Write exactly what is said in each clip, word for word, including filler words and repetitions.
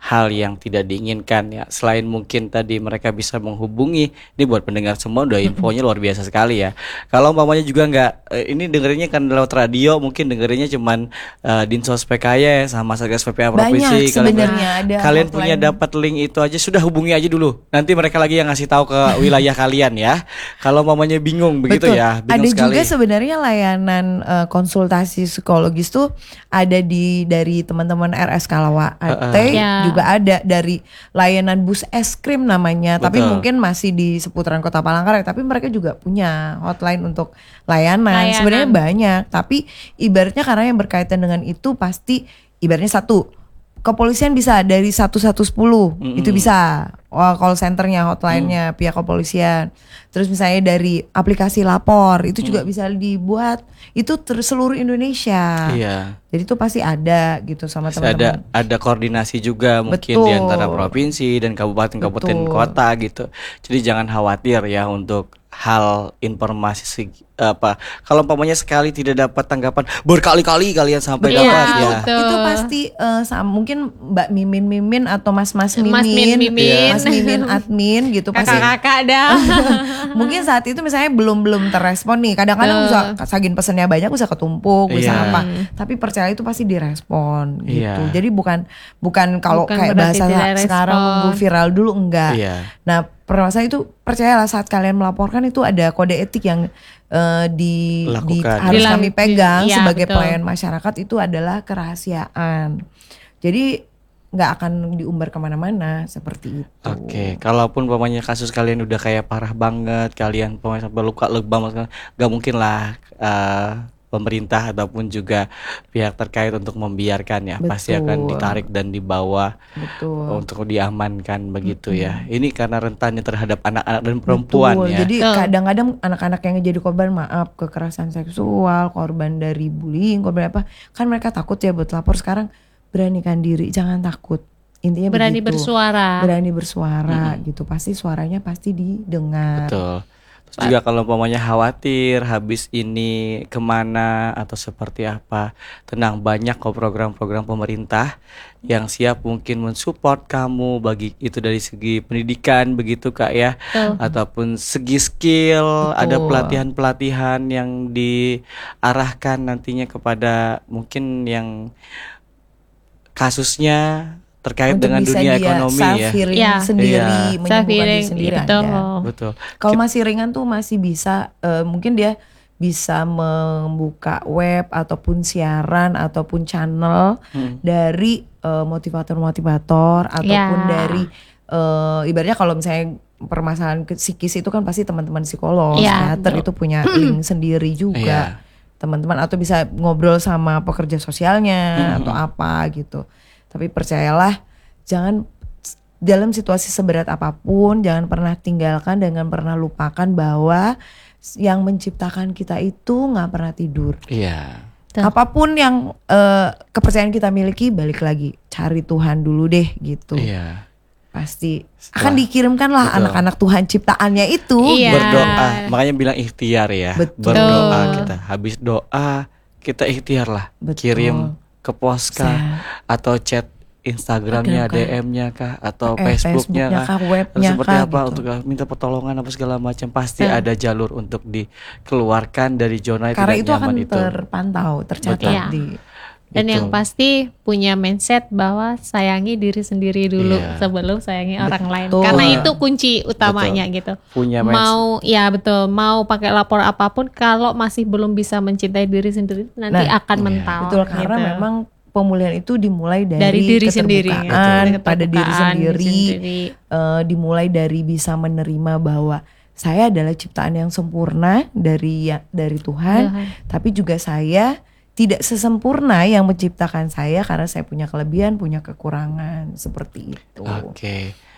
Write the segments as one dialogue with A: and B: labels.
A: hal yang tidak diinginkan ya. Selain mungkin tadi mereka bisa menghubungi, ini buat pendengar semua udah infonya luar biasa sekali ya. Kalau umpamanya juga nggak, eh, ini dengerinnya kan lewat radio, mungkin dengerinnya cuman uh, Dinsos P K Y sama Satgas P P A Provinsi.
B: Banyak sebenarnya ada
A: kalian
B: hotline.
A: punya dapat link itu aja, sudah hubungi aja dulu. Nanti mereka lagi yang ngasih tahu ke wilayah kalian ya. Kalau umpamanya bingung begitu.
B: Betul.
A: Ya, bingung
B: ada
A: sekali.
B: juga sebenarnya layanan uh, konsultasi psikologis tuh ada di dari teman-teman R S Kalawa A T, uh, uh.
C: Yeah.
B: juga ada dari layanan bus es krim namanya.
A: Betul.
B: Tapi mungkin masih di seputaran Kota Palangkaraya, tapi mereka juga punya hotline untuk layanan.
C: Layanan.
B: Sebenarnya banyak, tapi ibaratnya karena yang berkaitan dengan itu pasti ibaratnya satu, kepolisian bisa dari satu satu satu mm-hmm. itu bisa, oh, call centernya, hotline-nya mm. pihak kepolisian. Terus misalnya dari aplikasi lapor itu mm. juga bisa dibuat, itu ter- seluruh Indonesia.
A: Iya.
B: Jadi itu pasti ada gitu sama
A: pasti
B: teman-teman.
A: Ada ada koordinasi juga mungkin
B: Betul.
A: di antara provinsi dan kabupaten-kabupaten kota gitu. Jadi jangan khawatir ya untuk hal informasi segi, apa kalau umpamanya sekali tidak dapat tanggapan, berkali-kali kalian sampai
B: Betul.
A: dapat
B: itu,
A: ya.
B: Betul. Itu pasti uh, mungkin Mbak Mimin Mimin atau Mas Mas Mimin,
C: Mas Min Mimin.
B: Mas Mimin admin gitu pasti.
C: Kakak-kakak dah.
B: Mungkin saat itu misalnya belum belum terrespon nih. Kadang-kadang bisa sagin pesennya banyak, bisa ketumpuk, bisa
A: Iya.
B: apa. Tapi percaya itu pasti direspon gitu.
A: Iya.
B: Jadi bukan bukan kalau
C: Bukan
B: kayak
C: berarti
B: bahasa
C: tidak
B: sekarang
C: respon.
B: nunggu viral dulu, enggak.
A: Iya.
B: Nah, permasalahan itu percayalah saat kalian melaporkan itu ada kode etik yang uh, di, di
A: Lakukan.
B: harus
C: Dilam-
B: kami pegang
C: iya,
B: sebagai
C: betul.
B: pelayan masyarakat, itu adalah kerahasiaan. Jadi nggak akan diumbar kemana-mana seperti itu.
A: Oke, kalaupun umpamanya kasus kalian udah kayak parah banget, kalian umpamanya sampai luka lebam, nggak mungkin lah uh, pemerintah ataupun juga pihak terkait untuk membiarkan ya.
B: Betul.
A: Pasti akan ditarik dan dibawa
B: Betul.
A: untuk diamankan begitu ya. Ini karena rentannya terhadap anak-anak dan perempuan.
B: Betul.
A: Ya.
B: Jadi
C: Betul.
B: kadang-kadang anak-anak yang jadi korban, maaf, kekerasan seksual, korban dari bullying, korban apa, kan mereka takut ya buat lapor. Sekarang beranikan diri, jangan takut. Intinya
C: Berani
B: begitu.
C: bersuara.
B: Berani bersuara
A: Mm-mm.
B: gitu. Pasti suaranya pasti didengar.
A: Betul. Terus juga kalau umpamanya khawatir habis ini kemana atau seperti apa, tenang, banyak kok program-program pemerintah yang siap mungkin mensupport kamu, bagi itu dari segi pendidikan begitu Kak ya.
C: Betul.
A: Ataupun segi skill.
B: Betul.
A: Ada pelatihan-pelatihan yang diarahkan nantinya kepada mungkin yang kasusnya terkait
B: Untuk
A: dengan
B: bisa
A: dunia
B: dia
A: ekonomi
B: self
A: ya.
B: healing
C: Iya.
B: sendiri,
A: Iya.
B: menyembuhkan diri
C: Self-healing,
B: sendiri
C: betul.
B: ada.
A: Betul.
B: Kalau masih ringan tuh masih bisa, eh, mungkin dia bisa membuka web ataupun siaran ataupun channel
A: Hmm.
B: dari eh, motivator-motivator ataupun
C: Ya.
B: dari eh, ibaratnya kalau misalnya permasalahan ke- psikis itu kan pasti teman-teman psikolog,
C: Ya,
B: psikiater
C: betul.
B: itu punya link sendiri juga.
A: Iya.
B: Teman-teman atau bisa ngobrol sama pekerja sosialnya
A: Hmm.
B: atau apa gitu. Tapi percayalah, jangan dalam situasi seberat apapun, jangan pernah tinggalkan, jangan pernah lupakan bahwa yang menciptakan kita itu nggak pernah tidur.
A: Iya.
C: Betul.
B: Apapun yang eh, kepercayaan kita miliki, balik lagi cari Tuhan dulu deh gitu.
A: Iya.
B: Pasti
A: Setelah-
B: akan dikirimkanlah
A: Betul.
B: anak-anak Tuhan ciptaannya itu.
C: Iya.
A: Berdoa, makanya bilang ikhtiar ya.
B: Betul.
A: Berdoa kita, habis doa kita ikhtiar lah.
B: Betul.
A: Kirim ke pos kah,
B: Saya-
A: atau chat Instagramnya,
B: Ada kah?
A: D M-nya kah, atau
B: Eh,
A: Facebooknya
B: Facebooknya
A: kah,
B: kah,
A: atau
B: webnya
A: seperti
B: kah,
A: apa
B: gitu.
A: untuk minta pertolongan apa segala macam. Pasti
C: Hmm.
A: ada jalur untuk dikeluarkan dari zona yang
B: Karena
A: tidak
B: itu akan
A: nyaman itu.
B: terpantau, tercatat
C: Betul. Iya.
B: di.
C: Dan
A: Itu.
C: yang pasti punya mindset bahwa sayangi diri sendiri dulu
A: Iya.
C: sebelum sayangi orang lain.
B: Betul.
C: Karena itu kunci utamanya gitu.
A: Punya mindset.
C: Mau ya betul, mau pakai lapor apapun kalau masih belum bisa mencintai diri sendiri nanti
B: Nah,
C: akan
A: iya.
C: mental.
B: Betul, karena
C: gitu.
B: memang pemulihan itu dimulai dari,
C: dari diri sendiri,
B: keterbukaan
C: Betul.
B: pada diri
C: Keterbukaan
B: sendiri,
C: sendiri.
B: eh, dimulai dari bisa menerima bahwa saya adalah ciptaan yang sempurna dari ya, dari Tuhan,
C: Tuhan.
B: tapi juga saya tidak sesempurna yang menciptakan saya karena saya punya kelebihan, punya kekurangan seperti itu.
A: Oke.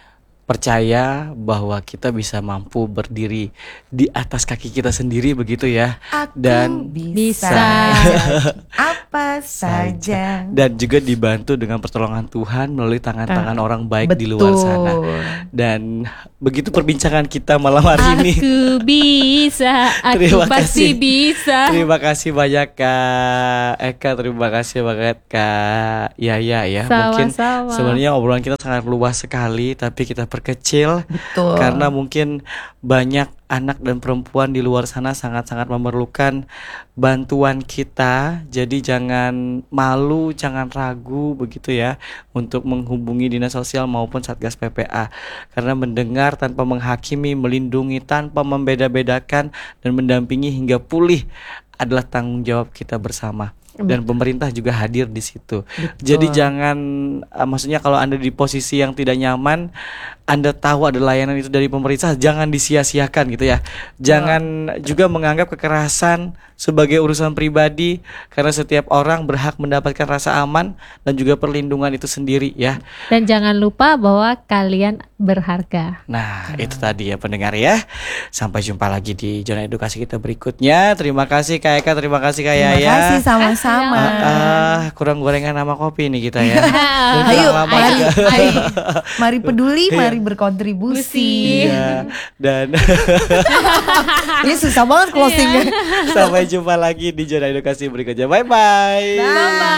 A: percaya bahwa kita bisa mampu berdiri di atas kaki kita sendiri begitu ya.
B: Aku
A: Dan
B: bisa,
C: Bisa.
B: apa saja.
A: dan juga dibantu dengan pertolongan Tuhan melalui tangan-tangan orang baik di luar sana. Dan begitu perbincangan kita malam hari ini.
C: Aku bisa, aku
A: Terima
C: pasti
A: kasih.
C: bisa.
A: Terima kasih banyak Kak Eka, terima kasih banget Kak Yaya ya. Mungkin
C: Sama-sama.
A: sebenarnya obrolan kita sangat luas sekali, tapi kita perkecil
B: Betul.
A: karena mungkin banyak anak dan perempuan di luar sana sangat-sangat memerlukan bantuan kita. Jadi jangan malu, jangan ragu begitu ya untuk menghubungi dinas sosial maupun Satgas P P A. Karena mendengar tanpa menghakimi, melindungi tanpa membeda-bedakan dan mendampingi hingga pulih adalah tanggung jawab kita bersama. Dan pemerintah juga hadir di situ. Jadi jangan uh, maksudnya kalau Anda di posisi yang tidak nyaman, Anda tahu ada layanan itu dari pemerintah, jangan disia-siakan gitu ya. Jangan juga menganggap kekerasan sebagai urusan pribadi, karena setiap orang berhak mendapatkan rasa aman dan juga perlindungan itu sendiri ya.
C: Dan jangan lupa bahwa kalian berharga.
A: Nah, itu tadi ya pendengar ya. Sampai jumpa lagi di zona edukasi kita berikutnya. Terima kasih Kak Eka, terima kasih Kak
B: Terima
A: Yaya.
B: kasih sama-sama.
A: Ah, ah, kurang gorengan sama kopi nih kita ya. Dan
B: Ayo,
A: kurang lama
B: mari,
A: juga.
B: mari, mari peduli, mari berkontribusi.
A: Iya. Dan
B: Ini susah banget closingnya.
A: sampai jumpa lagi di zona edukasi berikutnya. Bye bye.
B: Bye.